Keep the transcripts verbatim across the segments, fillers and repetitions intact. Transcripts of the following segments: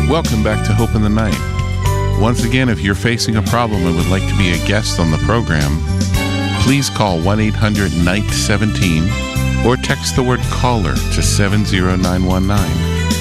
Welcome back to Hope in the Night. Once again, if you're facing a problem and would like to be a guest on the program, please call one eight hundred N I G H T seventeen or text the word caller to seven zero nine one nine.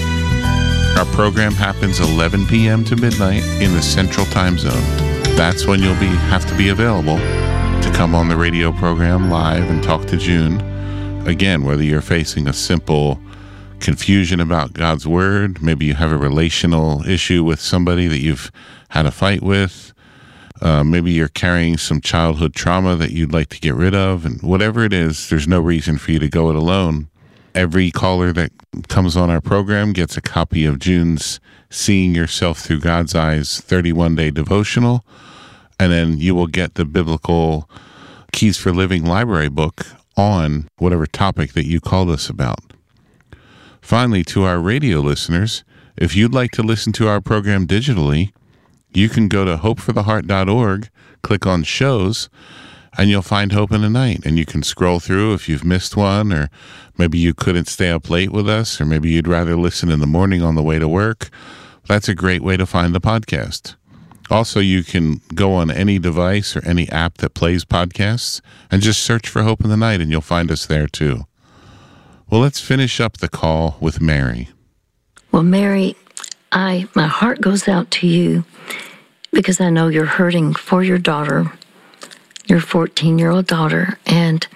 Our program happens eleven p.m. to midnight in the Central Time Zone. That's when you'll be have to be available to come on the radio program live and talk to June. Again, whether you're facing a simple confusion about God's Word, maybe you have a relational issue with somebody that you've had a fight with, uh, maybe you're carrying some childhood trauma that you'd like to get rid of, and whatever it is, there's no reason for you to go it alone. Every caller that comes on our program gets a copy of June's Seeing Yourself Through God's Eyes thirty-one day devotional, and then you will get the Biblical Keys for Living library book on whatever topic that you called us about. Finally, to our radio listeners, if you'd like to listen to our program digitally, you can go to hope for the heart dot org, click on shows, and you'll find Hope in the Night. And you can scroll through if you've missed one, or maybe you couldn't stay up late with us, or maybe you'd rather listen in the morning on the way to work. That's a great way to find the podcast. Also, you can go on any device or any app that plays podcasts and just search for Hope in the Night, and you'll find us there too. Well, let's finish up the call with Mary. Well, Mary, I my heart goes out to you because I know you're hurting for your daughter, your fourteen-year-old daughter. And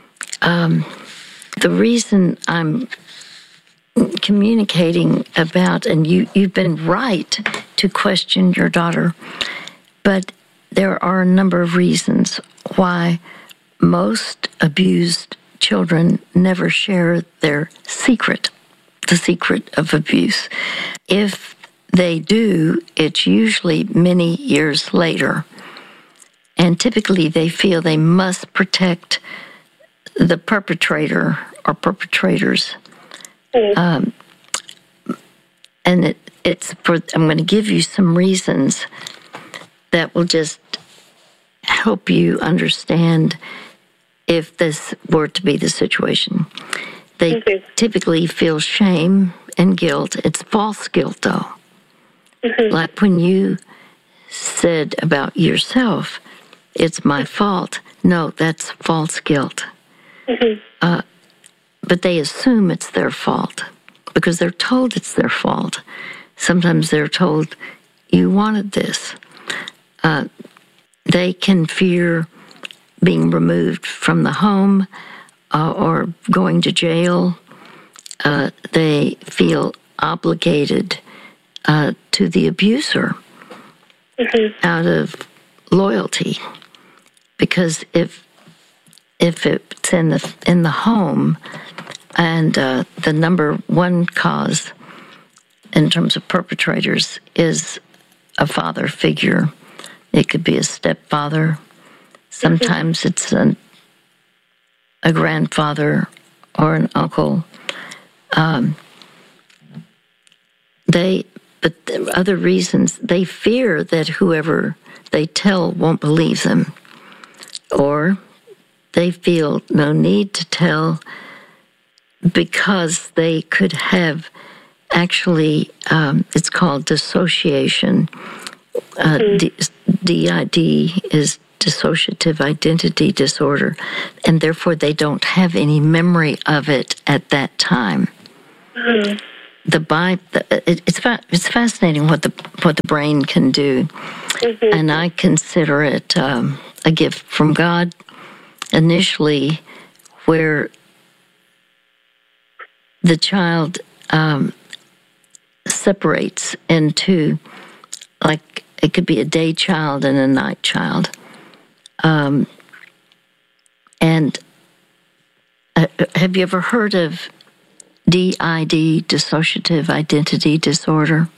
um, the reason I'm communicating about, and you, you've been right to question your daughter, but there are a number of reasons why most abused children never share their secret, the secret of abuse. If they do, it's usually many years later. And typically they feel they must protect the perpetrator or perpetrators. Mm-hmm. Um, and it, it's for, I'm going to give you some reasons that will just help you understand if this were to be the situation. They mm-hmm. typically feel shame and guilt. It's false guilt, though. Mm-hmm. Like when you said about yourself, it's my fault. No, that's false guilt. Mm-hmm. Uh, but they assume it's their fault because they're told it's their fault. Sometimes they're told, you wanted this. Uh, they can fear being removed from the home uh, or going to jail. Uh, they feel obligated uh, to the abuser mm-hmm. out of loyalty, because if if it's in the in the home, and uh, the number one cause in terms of perpetrators is a father figure. It could be a stepfather. Sometimes it's an, a grandfather or an uncle. Um, they, but the other reasons, they fear that whoever they tell won't believe them, or they feel no need to tell because they could have actually, um, it's called dissociation. Uh, mm-hmm. D I D is dissociative identity disorder, and therefore they don't have any memory of it at that time. Mm-hmm. The Bible, it, it's it's fascinating what the what the brain can do, mm-hmm. and I consider it um, a gift from God. Initially, where the child um, separates into, like, it could be a day child and a night child. Um, and uh, have you ever heard of D I D, dissociative identity disorder?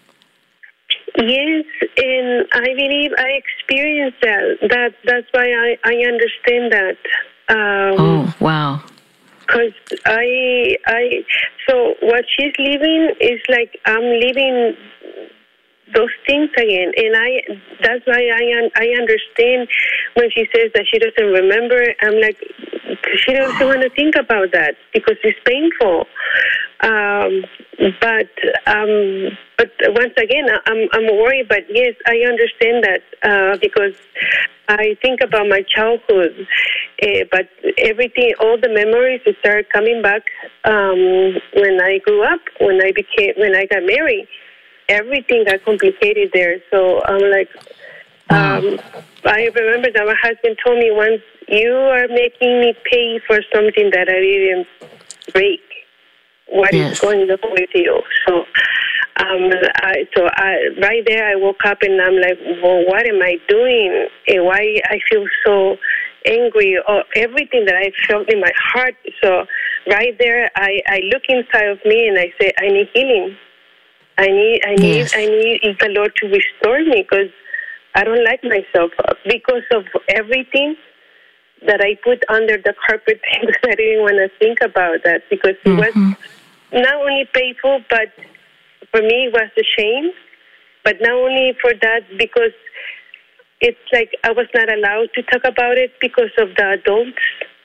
Yes, and I believe I experienced that. That that's why I, I understand that. Um, oh, wow. Because I, I, so what she's living is like I'm living those things again, and I. That's why I I understand when she says that she doesn't remember. I'm like, she doesn't want to think about that because it's painful. Um, but um, but once again, I'm I'm worried. But yes, I understand that uh, because I think about my childhood. Uh, but everything, all the memories started coming back um, when I grew up, when I became, when I got married. Everything got complicated there. So I'm like, um, I remember that my husband told me once, "You are making me pay for something that I didn't break. What yes. is going on with you?" So, um, I, so I, right there, I woke up and I'm like, "Well, what am I doing? And why I feel so angry?" Or everything that I felt in my heart. So, right there, I, I look inside of me and I say, "I need healing. I need, I need, yes. I need the Lord to restore me because I don't like myself because of everything that I put under the carpet. I didn't want to think about that because it mm-hmm. was not only painful, but for me it was a shame. But not only for that, because it's like I was not allowed to talk about it because of the adults,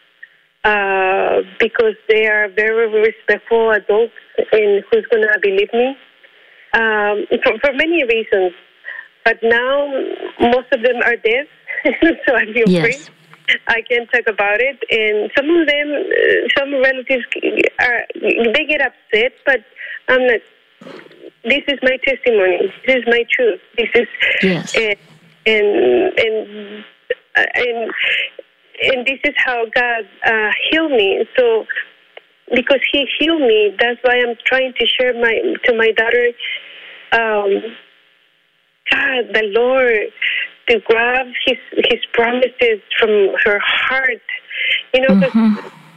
uh, because they are very respectful adults, and who's going to believe me? Um, for, for many reasons. But now most of them are dead, so I feel yes. free. I can talk about it, and some of them, uh, some relatives are they get upset, but I'm not. This is my testimony. This is my truth. This is yes, and and and and, and this is how God uh, healed me. So because He healed me, that's why I'm trying to share my to my daughter. Um, God, the Lord. To grab his his promises from her heart, you know, mm-hmm.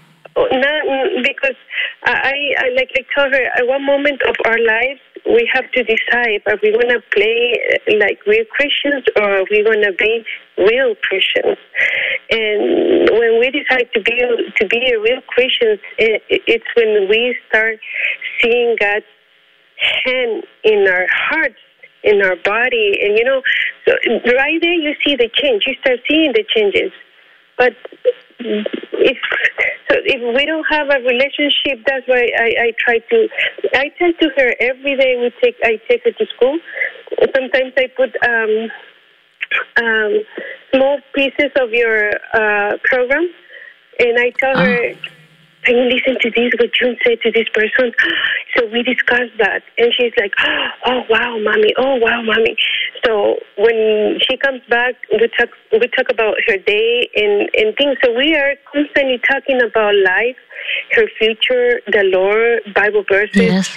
not because I, I like I told her at one moment of our lives we have to decide: are we going to play like real Christians or are we going to be real Christians? And when we decide to be to be a real Christians, it, it's when we start seeing God's hand in our hearts, in our body, and you know, so right there you see the change. You start seeing the changes. But if so, if we don't have a relationship, that's why I, I try to. I talk to her every day. We take I take her to school. Sometimes I put um, um, small pieces of your uh, program, and I tell oh. her, "Can you listen to this? What June said to this person?" So we discuss that, and she's like, "Oh wow, mommy! Oh wow, mommy!" So when she comes back, we talk we talk about her day and, and things. So we are constantly talking about life, her future, the Lord, Bible verses. Yes.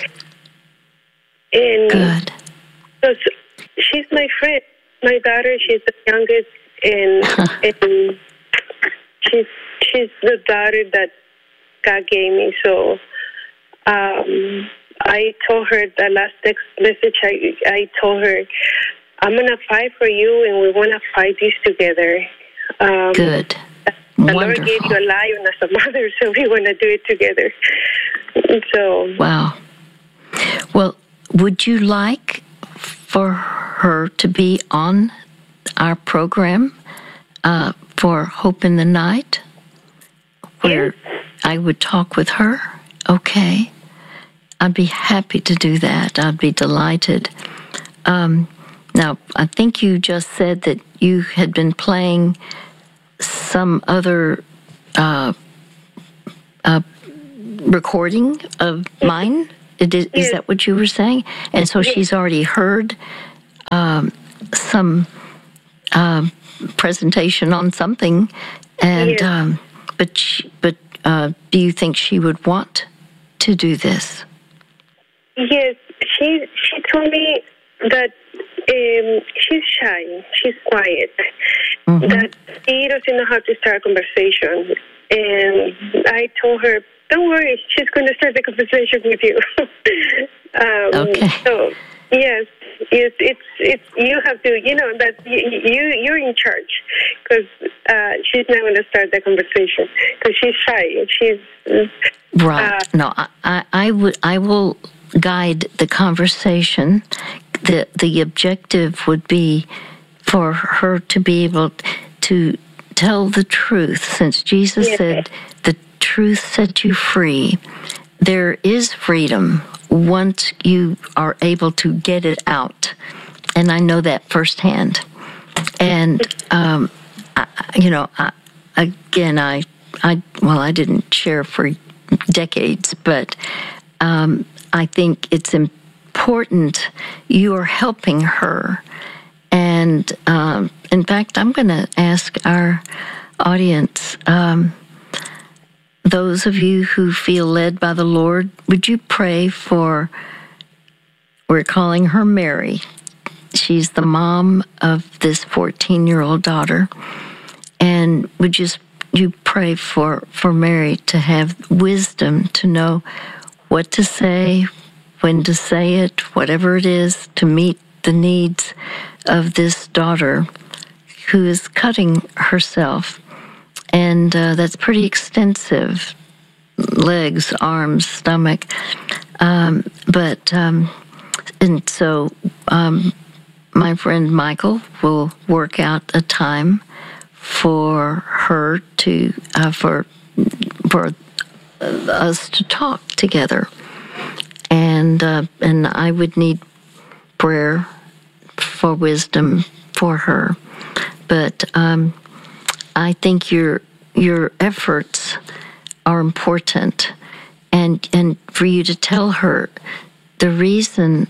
And good. So she's my friend, my daughter. She's the youngest, and and she's she's the daughter that God gave me. So um, I told her the last text message. I I told her, I'm gonna fight for you, and we wanna fight this together. Um, Good. The Wonderful. Lord gave you a lion as a mother, so we wanna do it together. So wow. Well, would you like for her to be on our program uh, for Hope in the Night, where yes. I would talk with her? Okay. I'd be happy to do that. I'd be delighted. Um, now, I think you just said that you had been playing some other uh, uh, recording of mine. Is, is that what you were saying? And so she's already heard um, some uh, presentation on something, and um, but she, but uh, do you think she would want to do this? Yes, she she told me that um, she's shy, she's quiet, mm-hmm. that she doesn't know how to start a conversation. And I told her, don't worry, she's going to start the conversation with you. um, okay. So yes, it's it's it's you have to, you know, that you, you you're in charge, because uh, she's not going to start the conversation because she's shy. She's right. Uh, no, I, I I would I will guide the conversation. The the objective would be for her to be able to tell the truth, since Jesus yes. said the truth set you free. there is freedom once you are able to get it out. And I know that firsthand. And, um, I, you know, I, again, I, I, well, I didn't share for decades, but um, I think it's important you are helping her. And um, in fact, I'm going to ask our audience, um, those of you who feel led by the Lord, would you pray for, we're calling her Mary. She's the mom of this fourteen-year-old daughter. And would you, you pray for, for Mary to have wisdom to know what to say, when to say it, whatever it is, to meet the needs of this daughter who is cutting herself. And uh, that's pretty extensive. Legs, arms, stomach. Um, but, um, and so um, my friend Michael will work out a time for her to, uh, for, for us to talk together. And, uh, and I would need prayer for wisdom for her. But um, I think your your efforts are important, and and for you to tell her the reason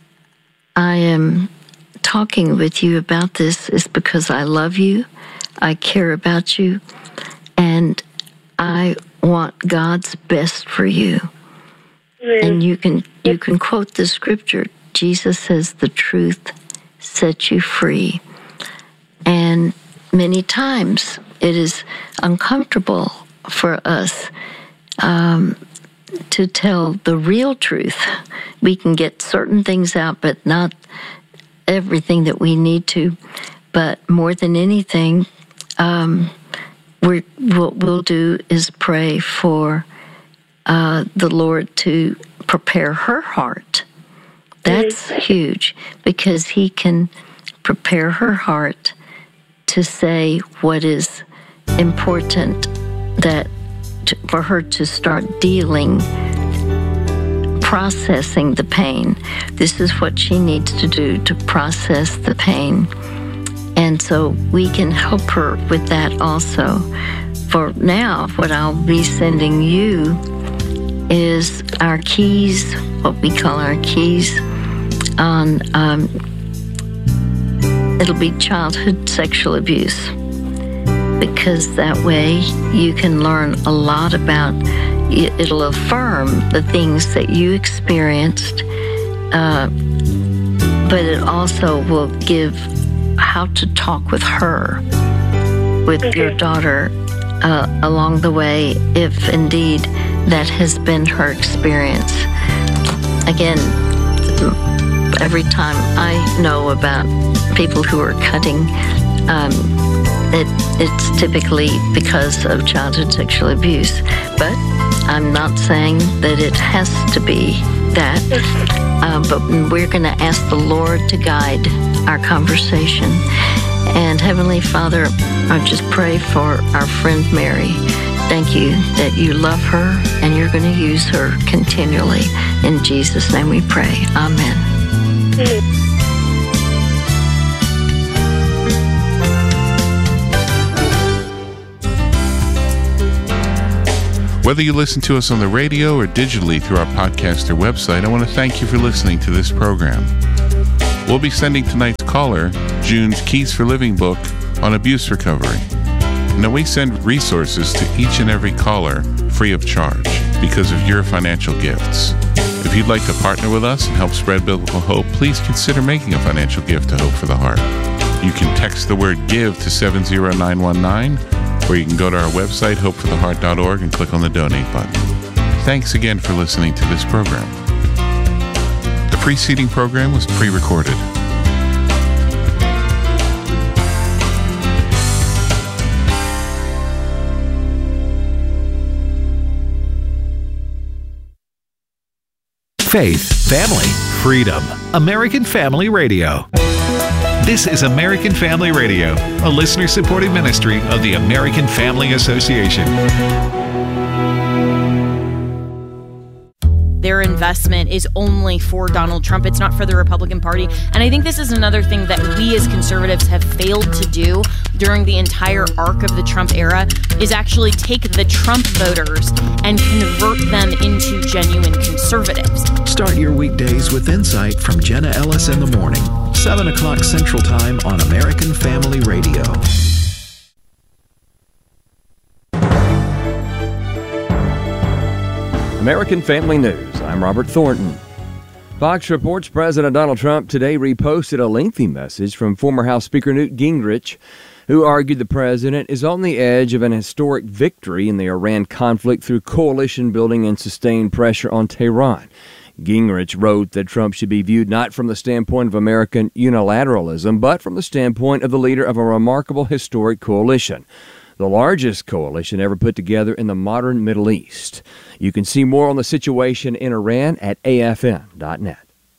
I am talking with you about this is because I love you, I care about you, and I want God's best for you. Yes. And you can you can quote the scripture. Jesus says, "The truth sets you free." And many times it is uncomfortable for us um, to tell the real truth. We can get certain things out, but not everything that we need to. But more than anything, um, we're, what we'll do is pray for uh, the Lord to prepare her heart. That's huge, because He can prepare her heart to say what is important, that to, for her to start dealing, processing the pain. This is what she needs to do to process the pain. And so we can help her with that also. For now, what I'll be sending you is our keys, what we call our keys on, um, it'll be childhood sexual abuse, because that way you can learn a lot about, it'll affirm the things that you experienced, uh, but it also will give how to talk with her, with okay. your daughter uh, along the way, if indeed that has been her experience. Again, every time I know about people who are cutting, um, it, it's typically because of childhood sexual abuse. But I'm not saying that it has to be that. Uh, but we're going to ask the Lord to guide our conversation. And Heavenly Father, I just pray for our friend Mary. Thank you that you love her and you're going to use her continually. In Jesus' name we pray. Amen. Mm-hmm. Whether you listen to us on the radio or digitally through our podcast or website, I want to thank you for listening to this program. We'll be sending tonight's caller June's Keys for Living book on abuse recovery. Now, we send resources to each and every caller free of charge because of your financial gifts. If you'd like to partner with us and help spread biblical hope, please consider making a financial gift to Hope for the Heart. You can text the word GIVE to seven zero nine one nine, or you can go to our website, hope for the heart dot org, and click on the donate button. Thanks again for listening to this program. The preceding program was pre-recorded. Faith, family, freedom. American Family Radio. This is American Family Radio, a listener-supported ministry of the American Family Association. their investment is only for Donald Trump. It's not for the Republican Party. And I think this is another thing that we as conservatives have failed to do during the entire arc of the Trump era, is actually take the Trump voters and convert them into genuine conservatives. Start your weekdays with insight from Jenna Ellis in the morning, seven o'clock Central Time on American Family Radio. American Family News. I'm Robert Thornton. Fox reports President Donald Trump today reposted a lengthy message from former House Speaker Newt Gingrich, who argued the president is on the edge of an historic victory in the Iran conflict through coalition building and sustained pressure on Tehran. Gingrich wrote that Trump should be viewed not from the standpoint of American unilateralism, but from the standpoint of the leader of a remarkable historic coalition, the largest coalition ever put together in the modern Middle East. You can see more on the situation in Iran at A F N dot net.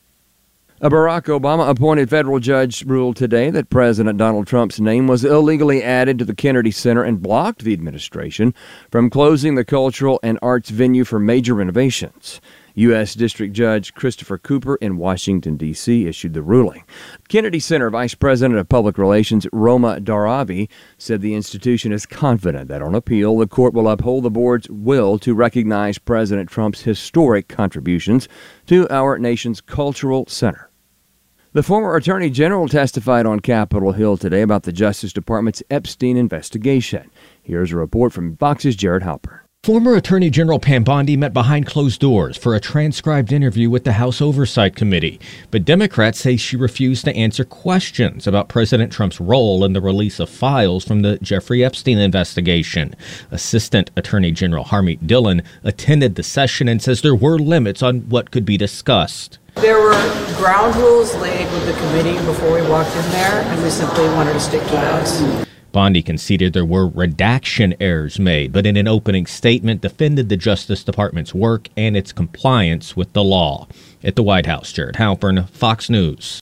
A Barack Obama-appointed federal judge ruled today that President Donald Trump's name was illegally added to the Kennedy Center and blocked the administration from closing the cultural and arts venue for major renovations. U S. District Judge Christopher Cooper in Washington, D C issued the ruling. Kennedy Center Vice President of Public Relations Roma Daravi said the institution is confident that on appeal, the court will uphold the board's will to recognize President Trump's historic contributions to our nation's cultural center. The former Attorney General testified on Capitol Hill today about the Justice Department's Epstein investigation. Here's a report from Fox's Jared Halpern. Former Attorney General Pam Bondi met behind closed doors for a transcribed interview with the House Oversight Committee, but Democrats say she refused to answer questions about President Trump's role in the release of files from the Jeffrey Epstein investigation. Assistant Attorney General Harmeet Dillon attended the session and says there were limits on what could be discussed. There were ground rules laid with the committee before we walked in there, and we simply wanted to stick to those. Bondi conceded there were redaction errors made, but in an opening statement defended the Justice Department's work and its compliance with the law. At the White House, Jared Halpern, Fox News.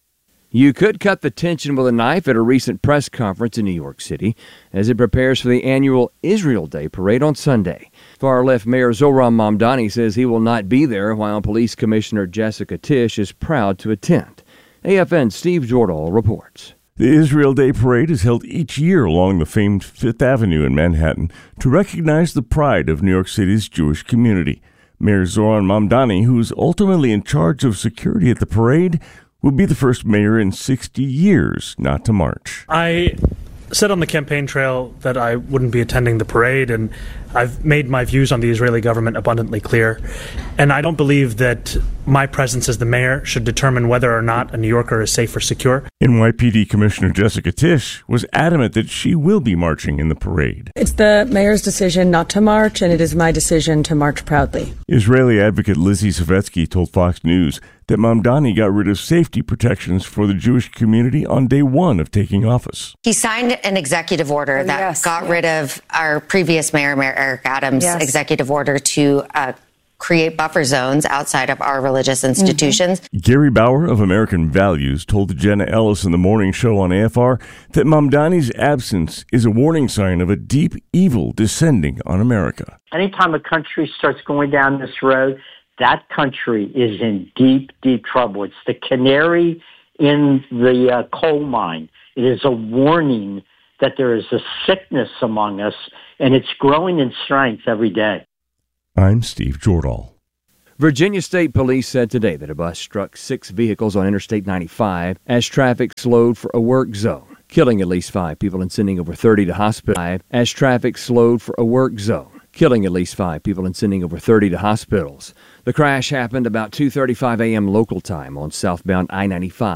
You could cut the tension with a knife at a recent press conference in New York City as it prepares for the annual Israel Day parade on Sunday. Far-left Mayor Zohran Mamdani says he will not be there, while Police Commissioner Jessica Tisch is proud to attend. A F N's Steve Jordahl reports. The Israel Day Parade is held each year along the famed Fifth Avenue in Manhattan to recognize the pride of New York City's Jewish community. Mayor Zohran Mamdani, who's ultimately in charge of security at the parade, will be the first mayor in sixty years not to march. I said on the campaign trail that I wouldn't be attending the parade, and I've made my views on the Israeli government abundantly clear. And I don't believe that my presence as the mayor should determine whether or not a New Yorker is safe or secure. N Y P D Commissioner Jessica Tisch was adamant that she will be marching in the parade. It's the mayor's decision not to march, and it is my decision to march proudly. Israeli advocate Lizzie Savetsky told Fox News that Mamdani got rid of safety protections for the Jewish community on day one of taking office. He signed an executive order oh, that yes, got yes. rid of our previous mayor, Mayor Eric Adams' yes. executive order to uh, create buffer zones outside of our religious institutions. Mm-hmm. Gary Bauer of American Values told Jenna Ellis in the morning show on A F R that Mamdani's absence is a warning sign of a deep evil descending on America. Anytime a country starts going down this road, that country is in deep, deep trouble. It's the canary in the uh, coal mine. It is a warning that there is a sickness among us, and it's growing in strength every day. I'm Steve Jordahl. Virginia State Police said today that a bus struck six vehicles on Interstate ninety-five as traffic slowed for a work zone, killing at least five people and sending over thirty to hospital. As traffic slowed for a work zone, killing at least five people and sending over thirty to hospitals. The crash happened about two thirty-five a.m. local time on southbound I ninety-five.